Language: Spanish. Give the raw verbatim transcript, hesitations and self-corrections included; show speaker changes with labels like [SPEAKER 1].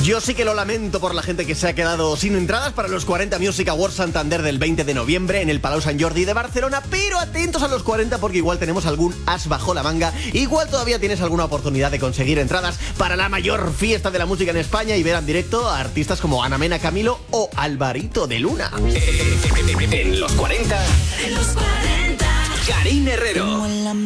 [SPEAKER 1] Yo sí que lo lamento por la gente que se ha quedado sin entradas para los cuarenta Music Awards Santander del veinte de noviembre en el Palau Sant Jordi de Barcelona, pero atentos a los cuarenta porque igual tenemos algún as bajo la manga, igual todavía tienes alguna oportunidad de conseguir entradas para la mayor fiesta de la música en España y ver en directo a artistas como Ana Mena, Camilo o Alvarito de Luna.
[SPEAKER 2] En los cuarenta, en los cuarenta, Karina Herrero.